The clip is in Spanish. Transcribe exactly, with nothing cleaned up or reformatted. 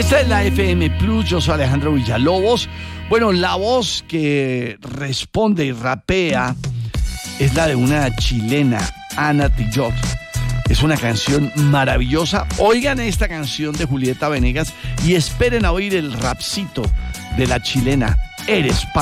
Esta es la F M Plus, yo soy Alejandro Villalobos. Bueno, la voz que responde y rapea es la de una chilena, Ana Tijoux. Es una canción maravillosa. Oigan esta canción de Julieta Venegas y esperen a oír el rapcito de la chilena Eres Parte.